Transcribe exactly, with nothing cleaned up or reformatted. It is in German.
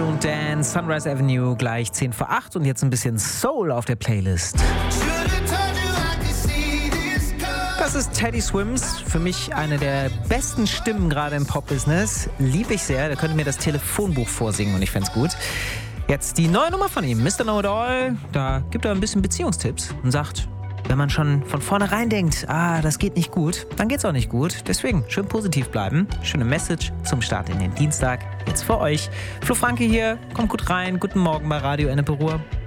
Afternoon Dance, Sunrise Avenue, gleich zehn vor acht und jetzt ein bisschen Soul auf der Playlist. Das ist Teddy Swims, für mich eine der besten Stimmen gerade im Pop-Business. Liebe ich sehr, da könnte mir das Telefonbuch vorsingen und ich fänd's gut. Jetzt die neue Nummer von ihm, Mister Know-It-All, da gibt er ein bisschen Beziehungstipps und sagt, wenn man schon von vornherein denkt, ah, das geht nicht gut, dann geht's auch nicht gut. Deswegen schön positiv bleiben. Schöne Message zum Start in den Dienstag. Jetzt für euch. Flo Franke hier, kommt gut rein. Guten Morgen bei Radio Ennepe Ruhr.